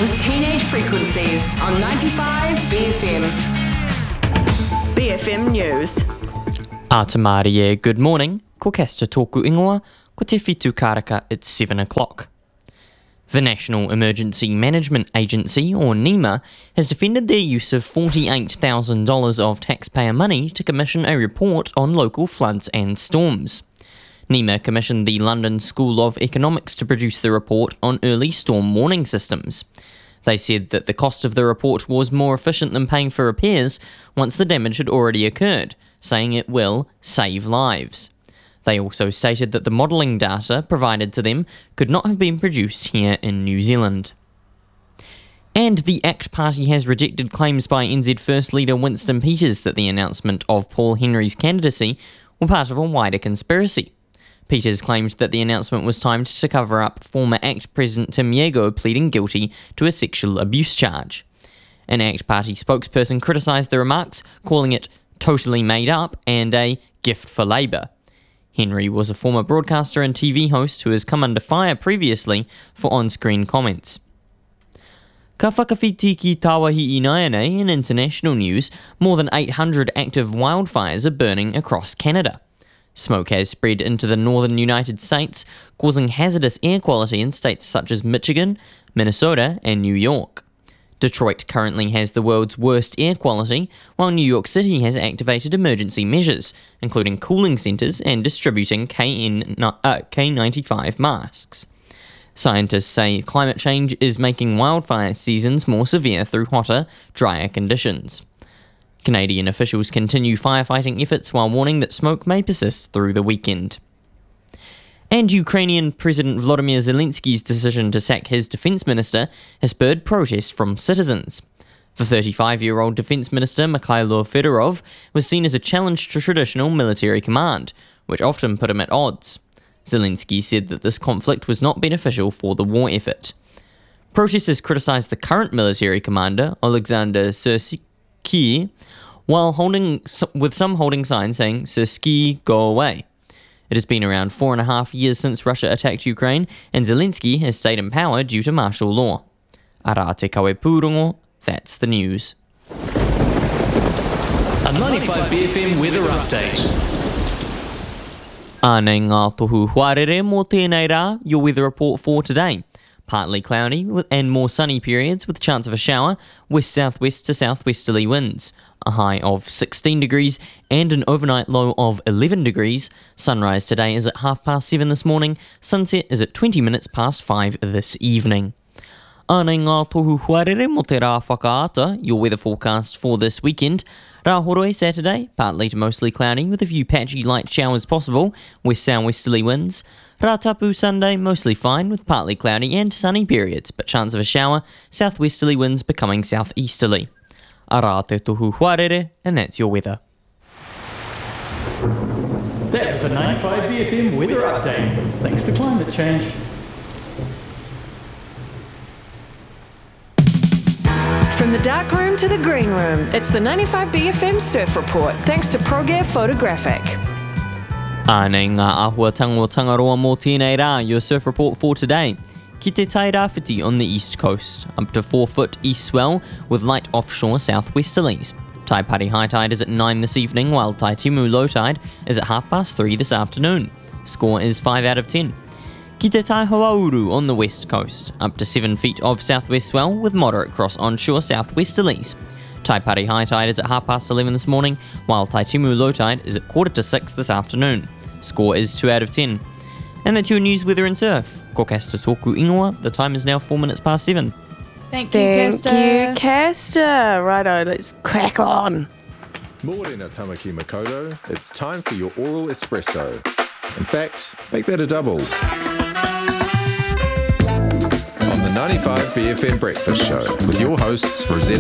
with Teenage Frequencies on 95 BFM. BFM News. Atamarie, good morning. Ko kesta tōku ingoa, ko te whitu karaka at 7 o'clock. The National Emergency Management Agency, or NEMA, has defended their use of $48,000 of taxpayer money to commission a report on local floods and storms. NEMA commissioned the London School of Economics to produce the report on early storm warning systems. They said that the cost of the report was more efficient than paying for repairs once the damage had already occurred, saying it will save lives. They also stated that the modelling data provided to them could not have been produced here in New Zealand. And the ACT Party has rejected claims by NZ First Leader Winston Peters that the announcement of Paul Henry's candidacy were part of a wider conspiracy. Peters claimed that the announcement was timed to cover up former ACT President Tim Yago pleading guilty to a sexual abuse charge. An ACT Party spokesperson criticised the remarks, calling it totally made up and a gift for Labour. Henry was a former broadcaster and TV host who has come under fire previously for on-screen comments. Ka whakawhiti ki Tāwahi Inaianei in international news, more than 800 active wildfires are burning across Canada. Smoke has spread into the northern United States, causing hazardous air quality in states such as Michigan, Minnesota, and New York. Detroit currently has the world's worst air quality, while New York City has activated emergency measures, including cooling centres and distributing K95 masks. Scientists say climate change is making wildfire seasons more severe through hotter, drier conditions. Canadian officials continue firefighting efforts while warning that smoke may persist through the weekend. And Ukrainian President Volodymyr Zelensky's decision to sack his defence minister has spurred protest from citizens. The 35-year-old defence minister Mikhailo Fedorov was seen as a challenge to traditional military command, which often put him at odds. Zelensky said that this conflict was not beneficial for the war effort. Protesters criticised the current military commander, Alexander Syrsky, while with some holding signs saying, "Syrsky, go away." It has been around 4.5 years since Russia attacked Ukraine, and Zelensky has stayed in power due to martial law. Ara te kawe pūrongo, that's the news. A 95 BFM weather update. Ānei ngā tohu huarere mō tēnei rā, your weather report for today. Partly cloudy and more sunny periods with a chance of a shower, west-southwest to southwesterly winds. A high of 16 degrees and an overnight low of 11 degrees. Sunrise today is at 7:30 this morning. Sunset is at 20 minutes past 5 this evening. Ānei ngā tohu huarere mō te rā whakaata, your weather forecast for this weekend. Rāhoroi Saturday, partly to mostly cloudy with a few patchy light showers possible, west-southwesterly winds. Rātapu Sunday, mostly fine with partly cloudy and sunny periods, but chance of a shower, southwesterly winds becoming southeasterly. Ara te tohu huarere, and that's your weather. That was a 95 BFM weather update, thanks to climate change. From the dark room to the green room, it's the 95 BFM Surf Report, thanks to ProGear Photographic. Ānei ngā āhuatanga o Tangaroa mō tēnei rā, your surf report for today. Ki te Tairāwhiti on the east coast, up to 4 foot east swell with light offshore southwesterlies. Taipari high tide is at 9 this evening, while Taitimu low tide is at 3:30 this afternoon. Score is 5 out of 10. Ki te Taihoauru on the west coast, up to 7 feet of southwest swell with moderate cross onshore southwesterlies. Taipari high tide is at 11:30 this morning, while Taitimu low tide is at 5:45 this afternoon. Score is 2 out of 10. And that's your news, weather and surf. Ko kasta tōku ingoa, the time is now 4 minutes past 7. Thank you, Casta. Righto, let's crack on. Morena Tamaki Makoto, it's time for your oral espresso. In fact, make that a double. On the 95 BFM Breakfast Show with your hosts Rosetta